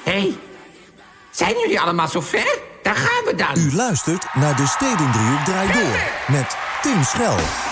Hé, zijn jullie allemaal zo ver? Daar gaan we dan. U luistert naar de Stedendriehoek draait door met Tim Schel.